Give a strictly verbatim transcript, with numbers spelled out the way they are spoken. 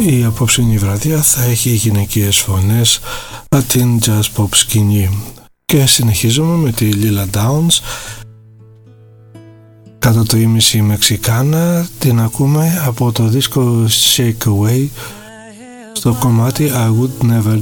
Η απόψινή βραδιά θα έχει γυναικείες φωνές από την jazz pop σκηνή. Και συνεχίζουμε με τη Lila Downs, κατά το ίμιση Μεξικάνα. Την ακούμε από το δίσκο Shake Away στο κομμάτι I Would Never